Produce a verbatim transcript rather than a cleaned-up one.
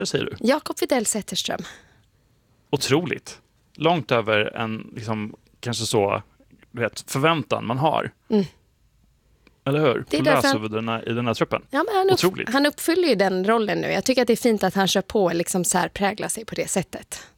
säger du? Jakob Widell Zetterström. Otroligt. Långt över en liksom, kanske så vet, förväntan man har. Mm. Eller hur? Det är läshuvudena i den här truppen. Ja, men han, upp, Otroligt. han uppfyller ju den rollen nu. Jag tycker att det är fint att han kör på och liksom så här präglar sig på det sättet.